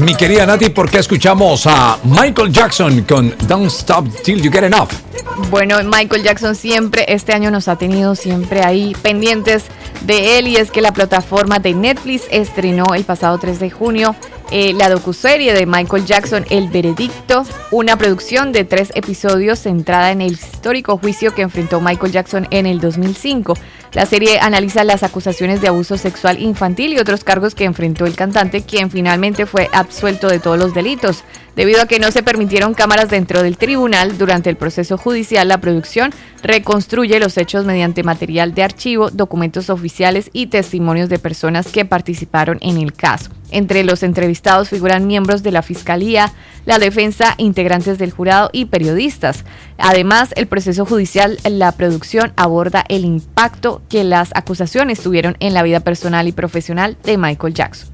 mi querida Nati, ¿por qué escuchamos a Michael Jackson con Don't Stop Till You Get Enough? Bueno, Michael Jackson siempre, este año nos ha tenido siempre ahí pendientes de él, y es que la plataforma de Netflix estrenó el pasado 3 de junio la docuserie de Michael Jackson, El Veredicto, una producción de 3 episodios centrada en el histórico juicio que enfrentó Michael Jackson en el 2005. La serie analiza las acusaciones de abuso sexual infantil y otros cargos que enfrentó el cantante, quien finalmente fue absuelto de todos los delitos. Debido a que no se permitieron cámaras dentro del tribunal durante el proceso judicial, la producción reconstruye los hechos mediante material de archivo, documentos oficiales y testimonios de personas que participaron en el caso. Entre los entrevistados figuran miembros de la Fiscalía, la defensa, integrantes del jurado y periodistas. Además, el proceso judicial, la producción aborda el impacto que las acusaciones tuvieron en la vida personal y profesional de Michael Jackson.